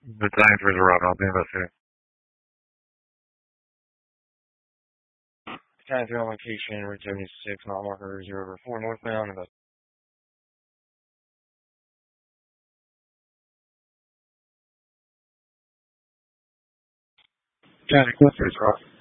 The time for the route, I'll be investigating. Time on location, Route 76, mile marker 0/4 northbound, about County Clifford Cross.